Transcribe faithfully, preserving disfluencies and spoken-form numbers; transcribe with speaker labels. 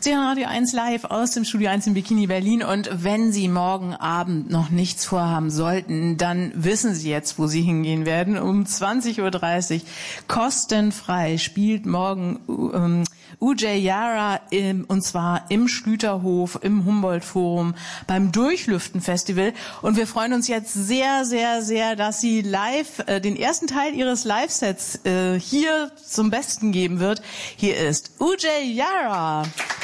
Speaker 1: der Radio eins Live aus dem Studio eins in Bikini Berlin. Und wenn Sie morgen Abend noch nichts vorhaben sollten, dann wissen Sie jetzt, wo Sie hingehen werden. Um zwanzig Uhr dreißig kostenfrei spielt morgen ähm, Ujayyara im, und zwar im Schlüterhof, im Humboldt-Forum, beim Durchlüften-Festival. Und wir freuen uns jetzt sehr, sehr, sehr, dass sie live, äh, den ersten Teil ihres Live-Sets äh, hier zum Besten geben wird. Hier ist Ujayyara.